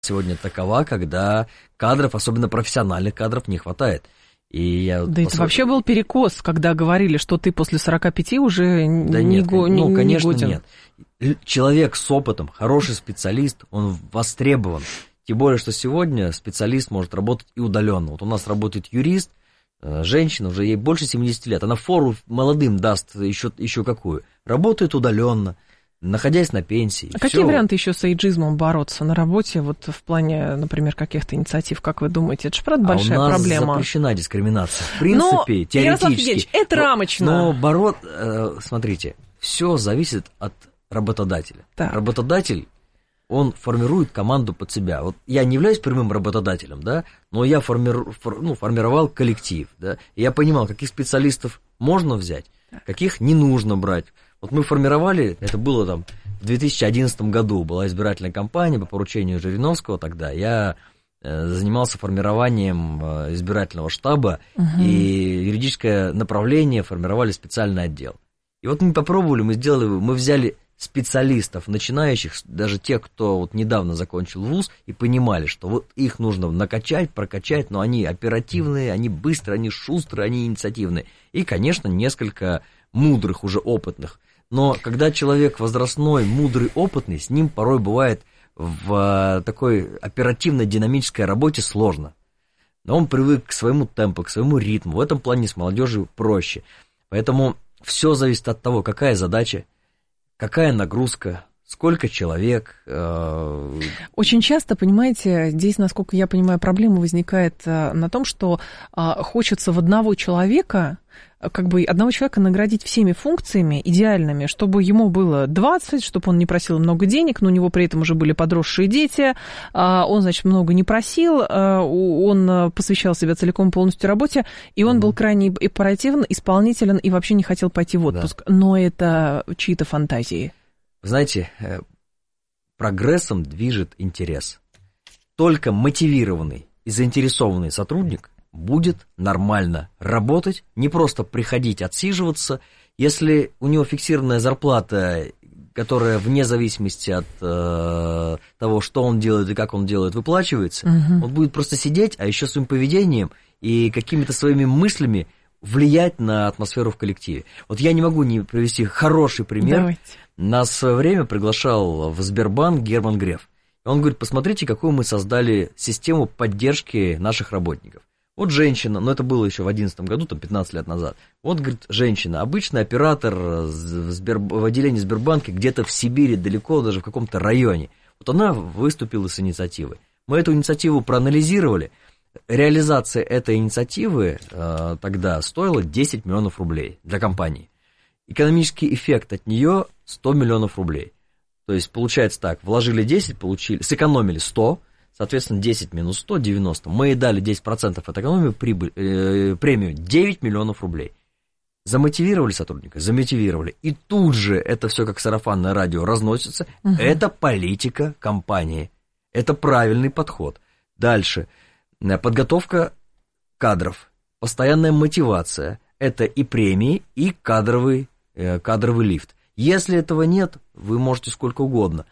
сегодня такова, когда кадров, особенно профессиональных кадров, не хватает. И да это вообще был перекос, когда говорили, что ты после 45 уже да не нет, ну, конечно, годен. Нет. Человек с опытом, хороший специалист, он востребован. Тем более, что сегодня специалист может работать и удаленно. Вот у нас работает юрист, женщина, уже ей больше 70 лет, она фору молодым даст еще какую. Работает удаленно, находясь на пенсии. А какие варианты еще с эйджизмом бороться на работе, вот в плане, например, каких-то инициатив, как вы думаете? Это же, правда, большая проблема. У нас запрещена дискриминация. В принципе, теоретически. Ярослав Евгеньевич, это рамочно. Но смотрите, все зависит от работодателя. Так. Работодатель, он формирует команду под себя. Вот я не являюсь прямым работодателем, да, но я формировал коллектив, да, и я понимал, каких специалистов можно взять, каких не нужно брать. Вот мы формировали, это было там в 2011 году, была избирательная кампания по поручению Жириновского тогда, я занимался формированием избирательного штаба, и юридическое направление формировали специальный отдел. И вот мы попробовали, мы взяли специалистов, начинающих, даже тех, кто вот недавно закончил вуз, и понимали, что вот их нужно накачать, прокачать, но они оперативные, они быстрые, они шустрые, они инициативные. И, конечно, несколько мудрых, уже опытных. Но когда человек возрастной, мудрый, опытный, с ним порой бывает в такой оперативно-динамической работе сложно. Но он привык к своему темпу, к своему ритму. В этом плане с молодежью проще. Поэтому все зависит от того, какая задача, какая нагрузка, сколько человек. Очень часто, понимаете, здесь, насколько я понимаю, проблема возникает на том, что хочется в одного человека наградить всеми функциями идеальными, чтобы ему было 20, чтобы он не просил много денег, но у него при этом уже были подросшие дети, он, значит, много не просил, он посвящал себя целиком полностью работе, и он был крайне оперативен, исполнителен и вообще не хотел пойти в отпуск. Да. Но это чьи-то фантазии. Знаете, прогрессом движет интерес. Только мотивированный и заинтересованный сотрудник будет нормально работать, не просто приходить отсиживаться. Если у него фиксированная зарплата, которая вне зависимости от того, что он делает и как он делает, выплачивается, он будет просто сидеть, а еще своим поведением и какими-то своими мыслями влиять на атмосферу в коллективе. Вот я не могу не привести хороший пример. Давайте. Нас в свое время приглашал в Сбербанк Герман Греф. И он говорит, посмотрите, какую мы создали систему поддержки наших работников. Вот женщина, но это было еще в 2011 году, там 15 лет назад. Вот, говорит, женщина, обычный оператор в отделении Сбербанка где-то в Сибири, далеко, даже в каком-то районе. Вот она выступила с инициативой. Мы эту инициативу проанализировали. Реализация этой инициативы тогда стоила 10 миллионов рублей для компании. Экономический эффект от нее 100 миллионов рублей. То есть получается так, вложили 10, сэкономили 100, соответственно 10 минус 100, 90. Мы дали 10% от экономии, премию 9 миллионов рублей. Замотивировали сотрудника? Замотивировали. И тут же это все как сарафанное радио разносится. Это политика компании. Это правильный подход. Дальше. Подготовка кадров, постоянная мотивация, это и премии, и кадровый лифт. Если этого нет, вы можете сколько угодно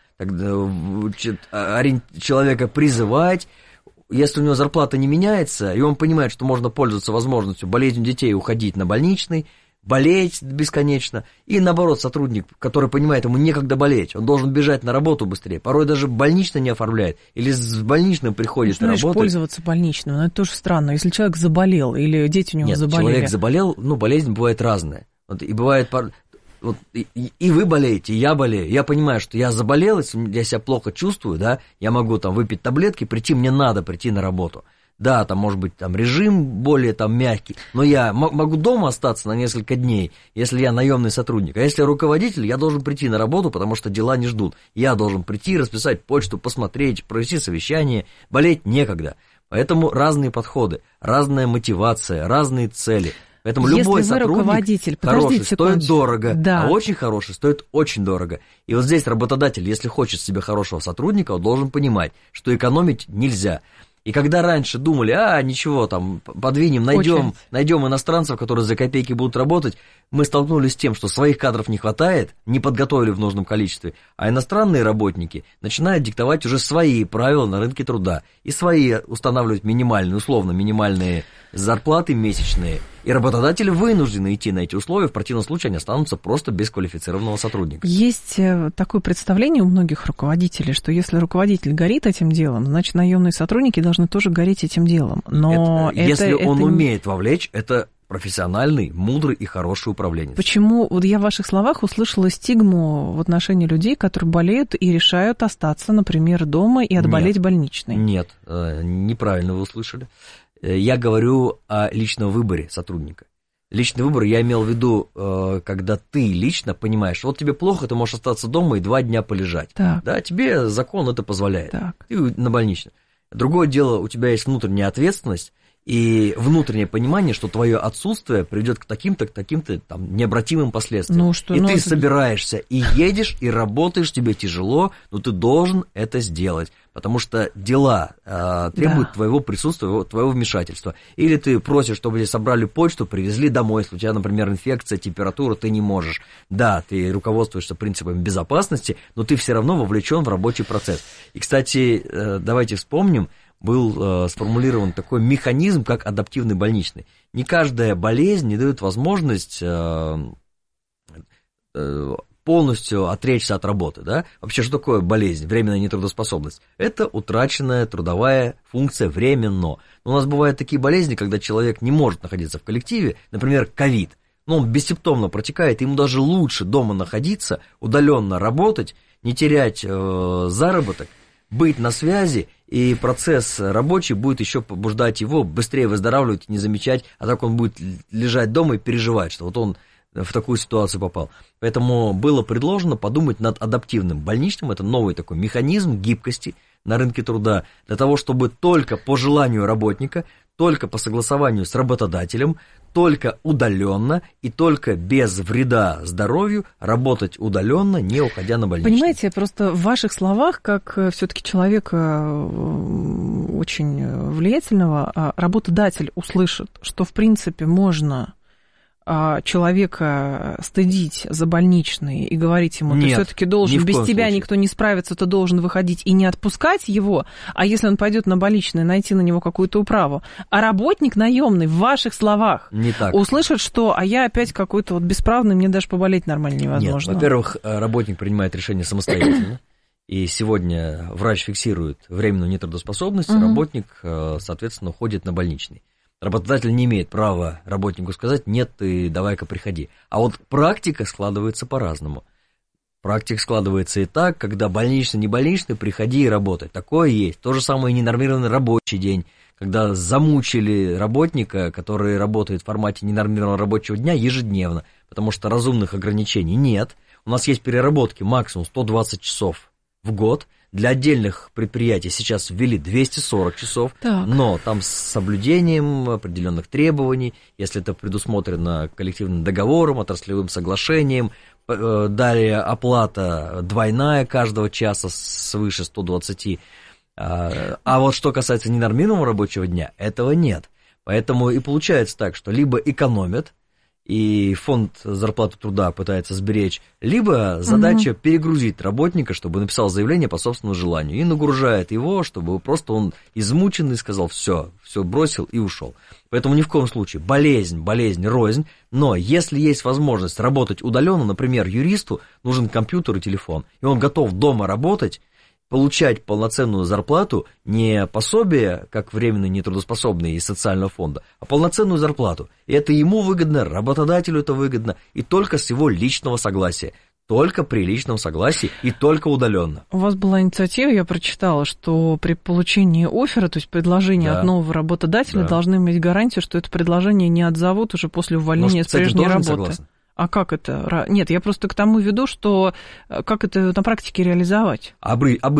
человека призывать, если у него зарплата не меняется, и он понимает, что можно пользоваться возможностью болезнью детей уходить на больничный, болеть бесконечно, и наоборот, сотрудник, который понимает, ему некогда болеть, он должен бежать на работу быстрее, порой даже больничный не оформляет, или с больничным приходит на работу. Пользоваться больничным, но это тоже странно, если человек заболел, или дети у него заболели. Человек заболел, болезнь бывает разная, и бывает, и вы болеете, и я болею, я понимаю, что я заболел, я себя плохо чувствую, да, я могу там выпить таблетки, мне надо прийти на работу. Да, там может быть там режим более там мягкий, но я могу дома остаться на несколько дней, если я наемный сотрудник. А если я руководитель, я должен прийти на работу, потому что дела не ждут. Я должен прийти, расписать почту, посмотреть, провести совещание, болеть некогда. Поэтому разные подходы, разная мотивация, разные цели. Поэтому любой сотрудник хороший стоит дорого, а очень хороший стоит очень дорого. И вот здесь работодатель, если хочет себе хорошего сотрудника, он должен понимать, что экономить нельзя. И когда раньше думали, ничего, там, подвинем, найдем иностранцев, которые за копейки будут работать, мы столкнулись с тем, что своих кадров не хватает, не подготовили в нужном количестве, а иностранные работники начинают диктовать уже свои правила на рынке труда и свои устанавливать минимальные, условно минимальные зарплаты месячные, и работодатели вынуждены идти на эти условия, в противном случае они останутся просто без квалифицированного сотрудника. Есть такое представление у многих руководителей, что если руководитель горит этим делом, значит, наемные сотрудники должны тоже гореть этим делом. Но если он умеет вовлечь, это профессиональный, мудрый и хороший управленец. Почему? Вот я в ваших словах услышала стигму в отношении людей, которые болеют и решают остаться, например, дома и отболеть больничный. Нет, неправильно вы услышали. Я говорю о личном выборе сотрудника. Личный выбор я имел в виду, когда ты лично понимаешь, вот тебе плохо, ты можешь остаться дома и 2 дня полежать. Так. Да, тебе закон это позволяет. Так. Ты на больничном. Другое дело, у тебя есть внутренняя ответственность и внутреннее понимание, что твое отсутствие приведет к таким-то там необратимым последствиям. Ты собираешься и едешь, и работаешь, тебе тяжело, но ты должен это сделать, потому что дела требуют твоего присутствия, твоего вмешательства. Или ты просишь, чтобы тебе собрали почту, привезли домой, если у тебя, например, инфекция, температура, ты не можешь. Да, ты руководствуешься принципами безопасности, но ты все равно вовлечен в рабочий процесс. И, кстати, давайте вспомним, был сформулирован такой механизм, как адаптивный больничный. Не каждая болезнь не дает возможность полностью отречься от работы. Да? Вообще, что такое болезнь, временная нетрудоспособность? Это утраченная трудовая функция временно. Но у нас бывают такие болезни, когда человек не может находиться в коллективе, например, ковид. Но он бессимптомно протекает, ему даже лучше дома находиться, удаленно работать, не терять заработок, быть на связи, и процесс рабочий будет еще побуждать его быстрее выздоравливать и не замечать, а так он будет лежать дома и переживать, что вот он в такую ситуацию попал. Поэтому было предложено подумать над адаптивным больничным, это новый такой механизм гибкости на рынке труда, для того, чтобы только по желанию работника, только по согласованию с работодателем, только удаленно и только без вреда здоровью работать удаленно, не уходя на больничный. Понимаете, просто в ваших словах, как все-таки человека очень влиятельного, работодатель услышит, что в принципе можно человека стыдить за больничный и говорить ему, ты все-таки должен, без тебя случае. Никто не справится, ты должен выходить и не отпускать его, а если он пойдет на больничный, найти на него какую-то управу. А работник наемный в ваших словах услышит, что я опять какой-то вот бесправный, мне даже поболеть нормально невозможно. Нет, во-первых, работник принимает решение самостоятельно, и сегодня врач фиксирует временную нетрудоспособность, работник, соответственно, уходит на больничный. Работодатель не имеет права работнику сказать, нет, ты давай-ка приходи. А вот практика складывается по-разному. Практика складывается и так, когда больничный, не больничный, приходи и работай. Такое есть. То же самое и ненормированный рабочий день, когда замучили работника, который работает в формате ненормированного рабочего дня ежедневно, потому что разумных ограничений нет. У нас есть переработки максимум 120 часов в год. Для отдельных предприятий сейчас ввели 240 часов, но там с соблюдением определенных требований, если это предусмотрено коллективным договором, отраслевым соглашением, далее оплата двойная каждого часа свыше 120. А вот что касается ненормированного рабочего дня, этого нет. Поэтому и получается так, что либо экономят, и фонд зарплаты труда пытается сберечь, либо задача перегрузить работника, чтобы написал заявление по собственному желанию, и нагружает его, чтобы просто он измученный сказал, все бросил и ушел. Поэтому ни в коем случае болезнь рознь, но если есть возможность работать удаленно, например, юристу нужен компьютер и телефон, и он готов дома работать, получать полноценную зарплату, не пособие, как временно нетрудоспособный из социального фонда, а полноценную зарплату. И это ему выгодно, работодателю это выгодно, и только с его личного согласия. Только при личном согласии и только удаленно. У вас была инициатива, я прочитала, что при получении оффера, то есть предложения от нового работодателя, должны иметь гарантию, что это предложение не отзовут уже после увольнения с прежней работы. Согласен. А как это? Нет, я просто к тому веду, что как это на практике реализовать? Обычно.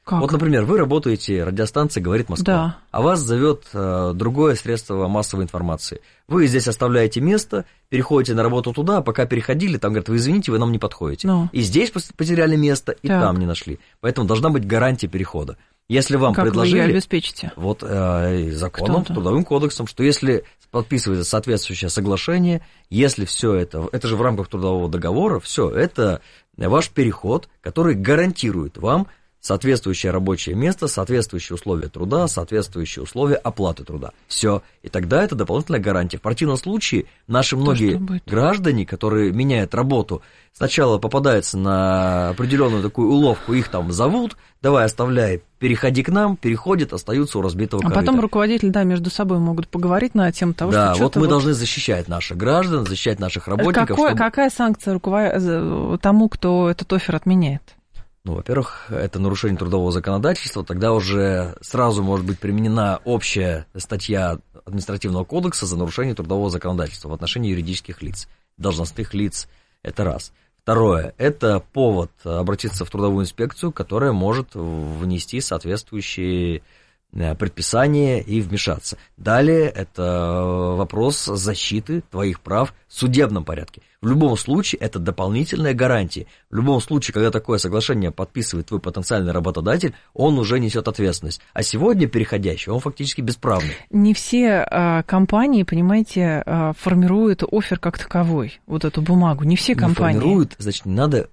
Как? Вот, например, вы работаете, радиостанция «Говорит Москва», да. а вас зовет другое средство массовой информации. Вы здесь оставляете место, переходите на работу туда, а пока переходили, там говорят, вы извините, вы нам не подходите. И здесь потеряли место, и там не нашли. Поэтому должна быть гарантия перехода. Если вам предложили... Как вы ее обеспечите? Вот законом, Трудовым кодексом, что если подписывается соответствующее соглашение, если все это же в рамках трудового договора, все это ваш переход, который гарантирует вам соответствующее рабочее место, соответствующие условия труда, соответствующие условия оплаты труда. Все. И тогда это дополнительная гарантия. В противном случае наши многие граждане, которые меняют работу, сначала попадаются на определенную такую уловку, их там зовут, давай оставляй, переходи к нам, переходят, остаются у разбитого корыта. А потом руководители, между собой могут поговорить на тему того, что... Да, вот мы должны защищать наших граждан, защищать наших работников. Какая санкция тому, кто этот оффер отменяет? Во-первых, это нарушение трудового законодательства, тогда уже сразу может быть применена общая статья административного кодекса за нарушение трудового законодательства в отношении юридических лиц, должностных лиц, это раз. Второе, это повод обратиться в трудовую инспекцию, которая может внести соответствующие предписания и вмешаться. Далее это вопрос защиты твоих прав в судебном порядке. В любом случае это дополнительная гарантия. В любом случае, когда такое соглашение подписывает твой потенциальный работодатель, он уже несет ответственность. А сегодня переходящий, он фактически бесправный. Не все компании, понимаете, формируют оффер как таковой, вот эту бумагу. Не все компании. Формируют, значит, не надо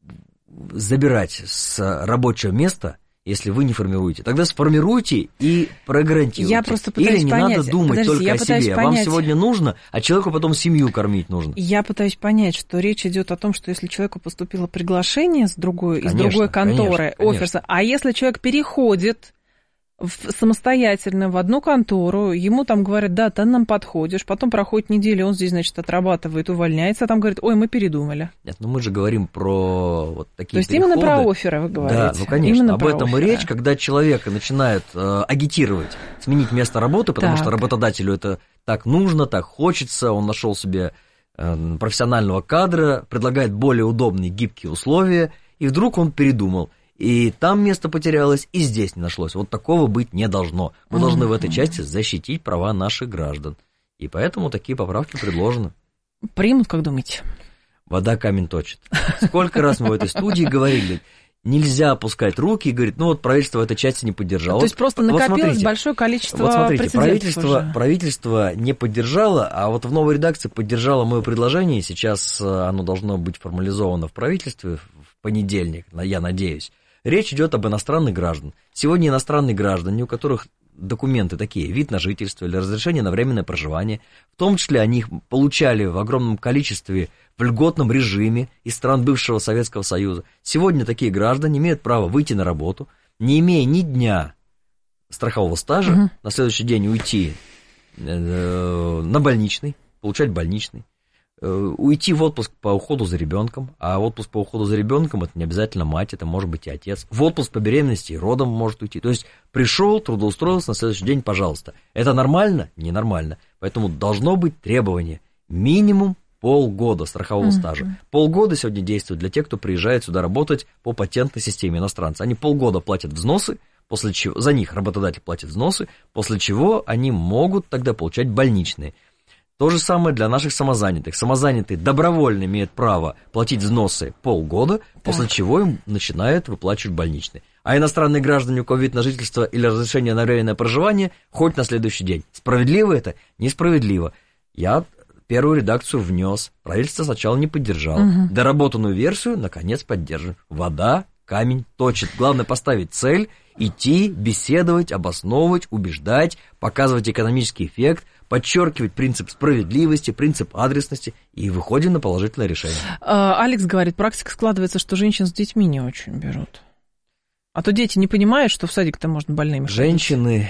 забирать с рабочего места, если вы не формируете. Тогда сформируйте и прогарантируйте. Я просто пытаюсь Или не понять. надо думать только о себе. Вам сегодня нужно, а человеку потом семью кормить нужно. Я пытаюсь понять, что речь идет о том, что если человеку поступило приглашение из другой конторы, офферса, а если человек переходит самостоятельно в одну контору, ему там говорят, да, ты нам подходишь, потом проходит неделя, он здесь, значит, отрабатывает, увольняется, а там говорит, ой, мы передумали. Нет, мы же говорим про вот такие То есть переходы. Именно про офферы вы говорите? Да, конечно, именно об этом и речь, когда человека начинают агитировать, сменить место работы, потому что работодателю это так нужно, так хочется, он нашел себе профессионального кадра, предлагает более удобные, гибкие условия, и вдруг он передумал. И там место потерялось, и здесь не нашлось. Вот такого быть не должно. Мы должны в этой части защитить права наших граждан. И поэтому такие поправки предложены. Примут, как думаете? Вода камень точит. Сколько раз мы в этой студии говорили, нельзя опускать руки, и говорит, правительство в этой части не поддержало. То есть просто накопилось большое количество прецедентов. Правительство не поддержало, а вот в новой редакции поддержало мое предложение. Сейчас оно должно быть формализовано в правительстве в понедельник, я надеюсь. Речь идет об иностранных гражданах. Сегодня иностранные граждане, у которых документы такие, вид на жительство или разрешение на временное проживание, в том числе они их получали в огромном количестве в льготном режиме из стран бывшего Советского Союза. Сегодня такие граждане имеют право выйти на работу, не имея ни дня страхового стажа, на следующий день уйти на больничный, получать больничный, уйти в отпуск по уходу за ребенком, а отпуск по уходу за ребенком это не обязательно мать, это может быть и отец. В отпуск по беременности и родам может уйти. То есть пришел, трудоустроился, на следующий день, пожалуйста. Это нормально? Ненормально. Поэтому должно быть требование минимум полгода страхового стажа. Полгода сегодня действует для тех, кто приезжает сюда работать по патентной системе иностранца. Они полгода платят взносы, после чего за них работодатель платит взносы, после чего они могут тогда получать больничные. То же самое для наших самозанятых. Самозанятые добровольно имеют право платить взносы полгода, после чего им начинают выплачивать больничные. А иностранные граждане, у кого вид на жительство или разрешение на временное проживание, хоть на следующий день. Справедливо это? Несправедливо. Я первую редакцию внес, правительство сначала не поддержало. Доработанную версию, наконец, поддерживаю. Вода камень точит. Главное поставить цель, идти, беседовать, обосновывать, убеждать, показывать экономический эффект, подчеркивать принцип справедливости, принцип адресности, и выходим на положительное решение. Алекс говорит, практика складывается, что женщин с детьми не очень берут. А то дети не понимают, что в садик-то можно больными ходить. Женщины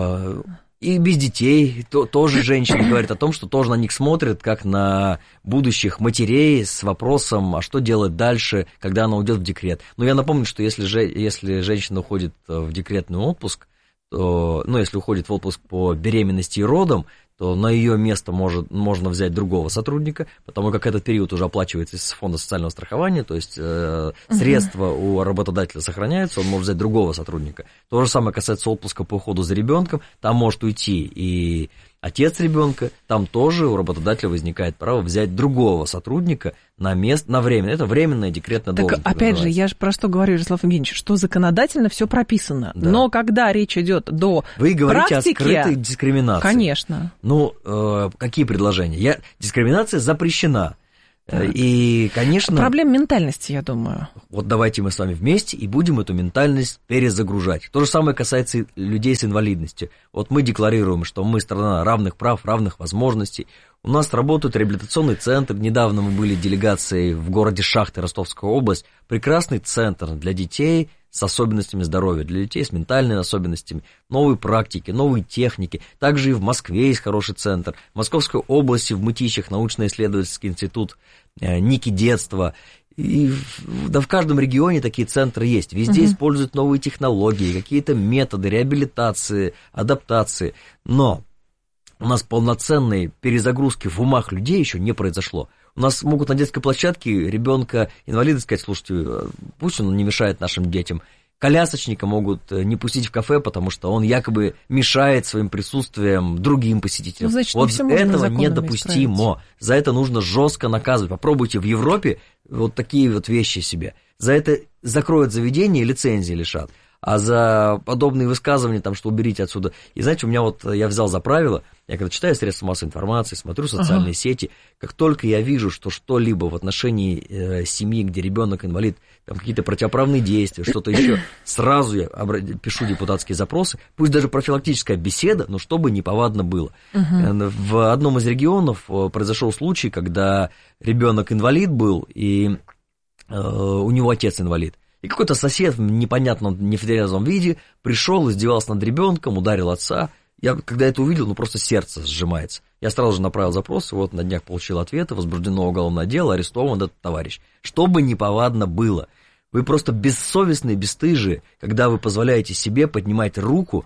и без детей, тоже женщины говорят о том, что тоже на них смотрят, как на будущих матерей с вопросом, а что делать дальше, когда она уйдет в декрет. Но я напомню, что если женщина уходит в декретный отпуск, если уходит в отпуск по беременности и родам, то на ее место можно взять другого сотрудника, потому как этот период уже оплачивается из фонда социального страхования, то есть средства у работодателя сохраняются, он может взять другого сотрудника. То же самое касается отпуска по уходу за ребенком, там может уйти и отец ребенка, там тоже у работодателя возникает право взять другого сотрудника на время. Это временная декретная должность. Так, опять же, я же про что говорю, Ярослав Евгеньевич, что законодательно все прописано. Да. Но когда речь идет до Вы говорите практики, о скрытой дискриминации. Конечно. Ну, какие предложения? Дискриминация запрещена. И, конечно... Проблема ментальности, я думаю. Вот давайте мы с вами вместе и будем эту ментальность перезагружать. То же самое касается людей с инвалидностью. Вот мы декларируем, что мы страна равных прав, равных возможностей. У нас работает реабилитационный центр. Недавно мы были делегацией в городе Шахты, Ростовская область. Прекрасный центр для детей с особенностями здоровья, для детей с ментальными особенностями, новые практики, новые техники. Также и в Москве есть хороший центр. В Московской области, в Мытищах, научно-исследовательский институт Ники детства. И в каждом регионе такие центры есть. Везде используют новые технологии, какие-то методы реабилитации, адаптации. Но у нас полноценной перезагрузки в умах людей еще не произошло. У нас могут на детской площадке ребенка-инвалида сказать: слушайте, пусть он не мешает нашим детям. Колясочника могут не пустить в кафе, потому что он якобы мешает своим присутствием другим посетителям. Ну, значит, вот этого недопустимо. Исправить. За это нужно жестко наказывать. Попробуйте в Европе вот такие вот вещи себе. За это закроют заведение и лицензии лишат. А за подобные высказывания, там, что уберите отсюда. И знаете, я взял за правило, я когда читаю средства массовой информации, смотрю социальные сети, как только я вижу, что что-либо в отношении семьи, где ребенок инвалид, там какие-то противоправные действия, что-то еще, сразу я пишу депутатские запросы, пусть даже профилактическая беседа, но чтобы неповадно было. В одном из регионов произошел случай, когда ребенок инвалид был, и у него отец инвалид. И какой-то сосед в непонятном, нетрезвом виде пришел, издевался над ребенком, ударил отца. Я, когда это увидел, просто сердце сжимается. Я сразу же направил запрос, и вот на днях получил ответы, возбуждено уголовное дело, арестован этот товарищ. Чтобы неповадно было. Вы просто бессовестные, бесстыжие, когда вы позволяете себе поднимать руку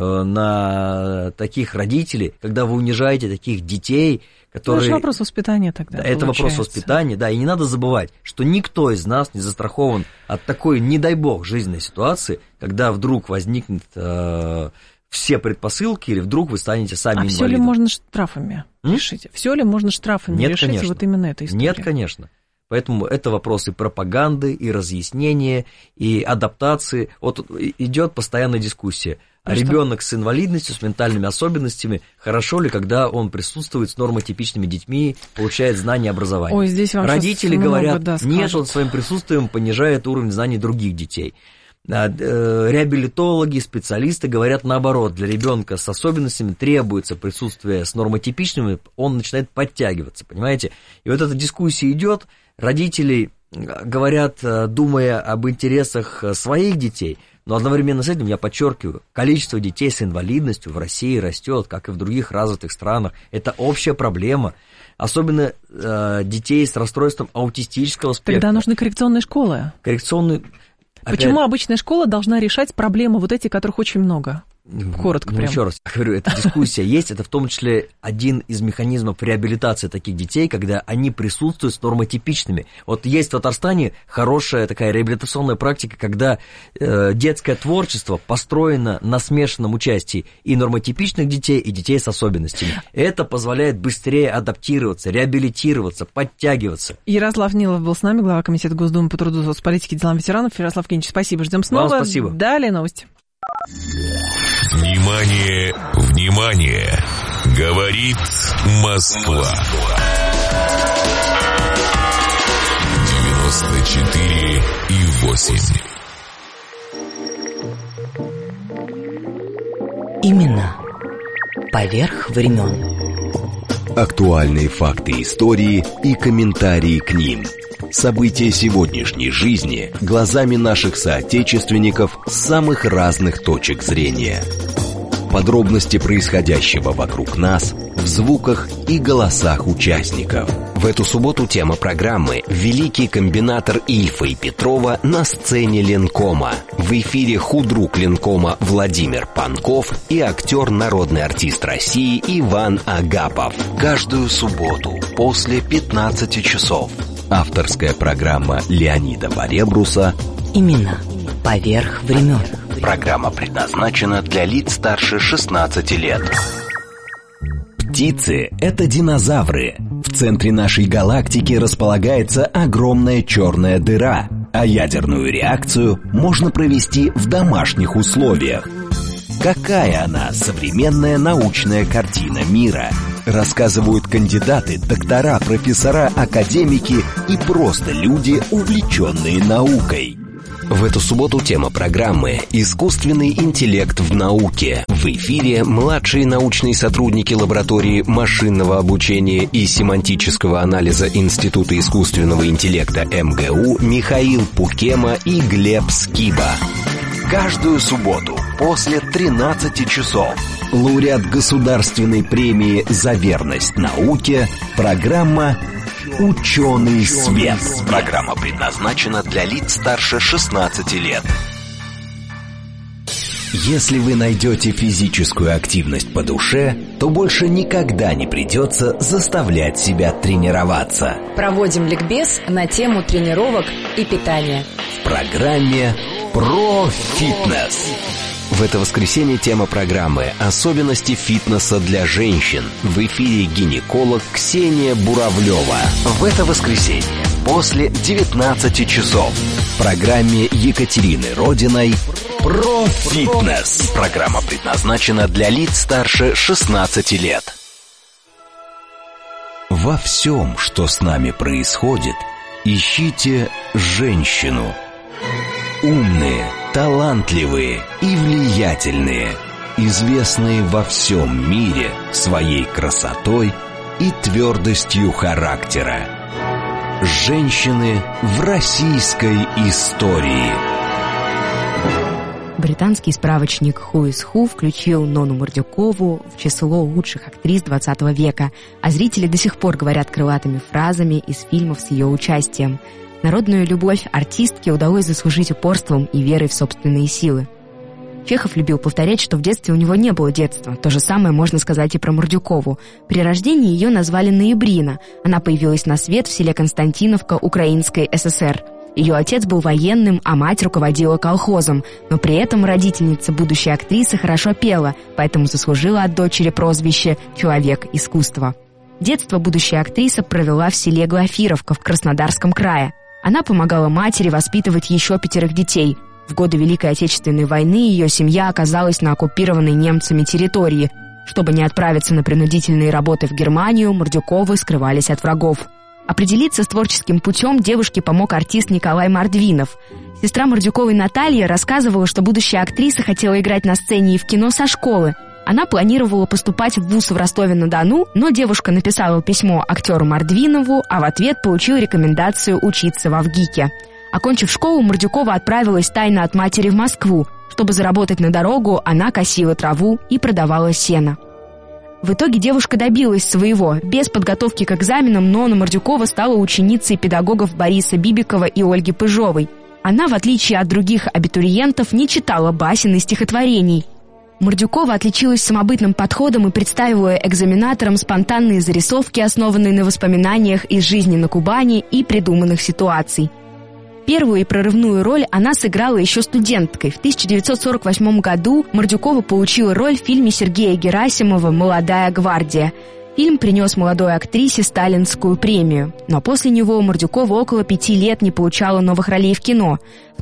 на таких родителей, когда вы унижаете таких детей, которые... Это вопрос воспитания тогда. Да, это вопрос воспитания, да, и не надо забывать, что никто из нас не застрахован от такой, не дай бог, жизненной ситуации, когда вдруг возникнут все предпосылки, или вдруг вы станете сами инвалидом. Все ли можно штрафами решить? Все ли можно штрафами Нет, решить? Конечно. Вот именно эта история? Нет, конечно. Поэтому это вопросы пропаганды и разъяснения, и адаптации. Вот идет постоянная дискуссия. А ребенок с инвалидностью, с ментальными особенностями, хорошо ли, когда он присутствует с нормотипичными детьми, получает знания и образование? Ой, здесь вам родители говорят, нет, он своим присутствием понижает уровень знаний других детей. Реабилитологи, специалисты говорят наоборот, для ребенка с особенностями требуется присутствие с нормотипичными, он начинает подтягиваться, понимаете? И вот эта дискуссия идет, родители говорят, думая об интересах своих детей, но одновременно с этим, я подчеркиваю, количество детей с инвалидностью в России растет, как и в других развитых странах. Это общая проблема. Особенно детей с расстройством аутистического спектра. Тогда нужны коррекционные школы. Почему обычная школа должна решать проблемы вот эти, которых очень много? Коротко прям. Еще раз говорю, эта дискуссия есть, это в том числе один из механизмов реабилитации таких детей, когда они присутствуют с нормотипичными. Вот есть в Татарстане хорошая такая реабилитационная практика, когда детское творчество построено на смешанном участии и нормотипичных детей, и детей с особенностями. Это позволяет быстрее адаптироваться, реабилитироваться, подтягиваться. Ярослав Нилов был с нами, глава Комитета Госдумы по труду, соцполитике и делам ветеранов. Ярослав Евгеньевич, спасибо, ждем снова. Вам спасибо. Далее новости. Внимание, внимание! Говорит Москва. 94,8. Именно поверх времен. Актуальные факты истории и комментарии к ним. События сегодняшней жизни глазами наших соотечественников с самых разных точек зрения. Подробности происходящего вокруг нас в звуках и голосах участников. В эту субботу тема программы «Великий комбинатор Ильфа и Петрова на сцене Ленкома». В эфире худрук Ленкома Владимир Панков и актер, народный артист России Иван Агапов. Каждую субботу после 15 часов. Авторская программа Леонида Баребруса «Имена поверх времен». Программа предназначена для лиц старше 16 лет. Птицы — это динозавры. В центре нашей галактики располагается огромная черная дыра, а ядерную реакцию можно провести в домашних условиях. Какая она, современная научная картина мира? Рассказывают кандидаты, доктора, профессора, академики и просто люди, увлеченные наукой. В эту субботу тема программы «Искусственный интеллект в науке». В эфире младшие научные сотрудники лаборатории машинного обучения и семантического анализа Института искусственного интеллекта МГУ Михаил Пукема и Глеб Скиба. Каждую субботу после 13 часов лауреат государственной премии «За верность науке» программа «Ученый свет». Программа предназначена для лиц старше 16 лет. Если вы найдете физическую активность по душе, то больше никогда не придется заставлять себя тренироваться. Проводим ликбез на тему тренировок и питания. В программе «Про фитнес». В это воскресенье тема программы «Особенности фитнеса для женщин». В эфире гинеколог Ксения Буравлева. В это воскресенье после 19 часов в программе Екатерины Родиной «Про фитнес». Программа предназначена для лиц старше 16 лет. Во всем, что с нами происходит, ищите женщину. Умные, талантливые и влиятельные, известные во всем мире своей красотой и твердостью характера. Женщины в российской истории. Британский справочник Who is Who включил Нону Мордюкову в число лучших актрис 20 века, а зрители до сих пор говорят крылатыми фразами из фильмов с ее участием. Народную любовь артистке удалось заслужить упорством и верой в собственные силы. Чехов любил повторять, что в детстве у него не было детства. То же самое можно сказать и про Мордюкову. При рождении ее назвали Ноябрина. Она появилась на свет в селе Константиновка Украинской ССР. Ее отец был военным, а мать руководила колхозом. Но при этом родительница будущей актрисы хорошо пела, поэтому заслужила от дочери прозвище «Человек искусства». Детство будущая актриса провела в селе Глафировка в Краснодарском крае. Она помогала матери воспитывать еще 5 детей. В годы Великой Отечественной войны ее семья оказалась на оккупированной немцами территории. Чтобы не отправиться на принудительные работы в Германию, Мордюковы скрывались от врагов. Определиться с творческим путем девушке помог артист Николай Мордвинов. Сестра Мордюковой Наталья рассказывала, что будущая актриса хотела играть на сцене и в кино со школы. Она планировала поступать в вуз в Ростове-на-Дону, но девушка написала письмо актеру Мордвинову, а в ответ получила рекомендацию учиться в ВГИКе. Окончив школу, Мордюкова отправилась тайно от матери в Москву. Чтобы заработать на дорогу, она косила траву и продавала сено. В итоге девушка добилась своего. Без подготовки к экзаменам Нона Мордюкова стала ученицей педагогов Бориса Бибикова и Ольги Пыжовой. Она, в отличие от других абитуриентов, не читала басен и стихотворений. Мордюкова отличилась самобытным подходом и представила экзаменаторам спонтанные зарисовки, основанные на воспоминаниях из жизни на Кубани и придуманных ситуаций. Первую и прорывную роль она сыграла еще студенткой. В 1948 году Мордюкова получила роль в фильме Сергея Герасимова «Молодая гвардия». Фильм принес молодой актрисе Сталинскую премию, но после него Мордюкова около 5 лет не получала новых ролей в кино. В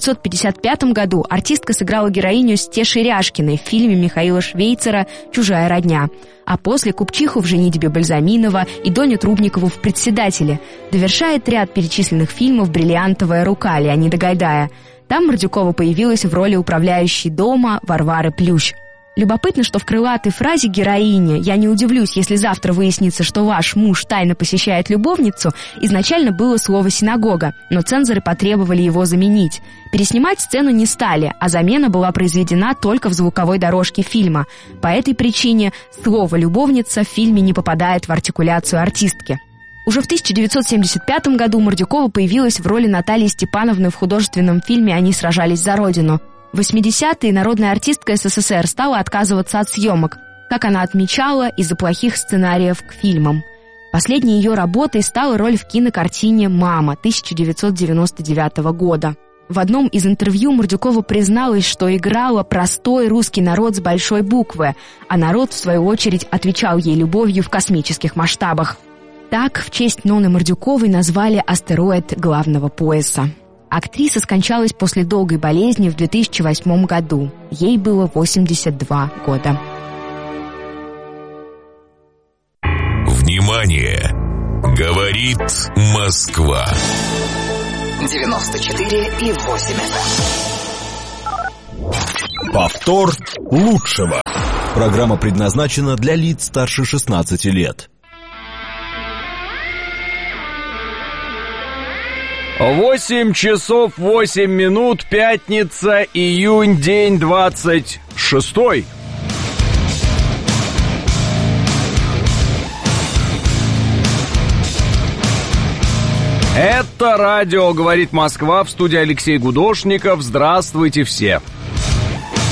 1955 году артистка сыграла героиню Стеши Ряшкиной в фильме Михаила Швейцера «Чужая родня», а после купчиху в «Женитьбе Бальзаминова» и Доню Трубникову в «Председателе». Довершает ряд перечисленных фильмов «Бриллиантовая рука» Леонида Гайдая. Там Мордюкова появилась в роли управляющей дома Варвары Плющ. Любопытно, что в крылатой фразе героини «Я не удивлюсь, если завтра выяснится, что ваш муж тайно посещает любовницу» изначально было слово «синагога», но цензоры потребовали его заменить. Переснимать сцену не стали, а замена была произведена только в звуковой дорожке фильма. По этой причине слово «любовница» в фильме не попадает в артикуляцию артистки. Уже в 1975 году Мордюкова появилась в роли Натальи Степановны в художественном фильме «Они сражались за Родину». В 80-е народная артистка СССР стала отказываться от съемок, как она отмечала, из-за плохих сценариев к фильмам. Последней ее работой стала роль в кинокартине «Мама» 1999 года. В одном из интервью Мордюкова призналась, что играла простой русский народ с большой буквы, а народ, в свою очередь, отвечал ей любовью в космических масштабах. Так, в честь Ноны Мордюковой назвали астероид главного пояса. Актриса скончалась после долгой болезни в 2008 году. Ей было 82 года. Внимание! Говорит Москва. 94,8 FM. Повтор лучшего. Программа предназначена для лиц старше 16 лет. 8 часов 8 минут, пятница, июнь, день 26. Это радио «Говорит Москва», в студии Алексей Гудошников. Здравствуйте все.